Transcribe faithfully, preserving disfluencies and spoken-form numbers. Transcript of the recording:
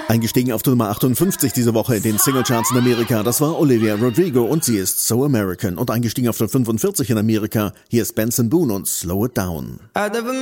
Eingestiegen auf die Nummer achtundfünfzig diese Woche in den Singlecharts in Amerika, das war Olivia Rodrigo und sie ist So American. Und eingestiegen auf der fünfundvierzig in Amerika, hier ist Benson Boone und Slow It Down.